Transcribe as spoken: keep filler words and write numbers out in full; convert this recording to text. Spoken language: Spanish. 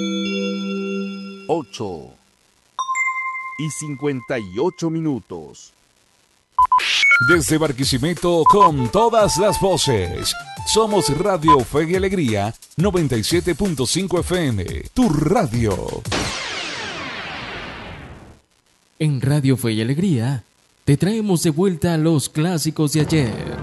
ocho y cincuenta y ocho minutos. Desde Barquisimeto con todas las voces. Somos Radio Fe y Alegría noventa y siete punto cinco F M, tu radio. En Radio Fe y Alegría te traemos de vuelta los clásicos de ayer.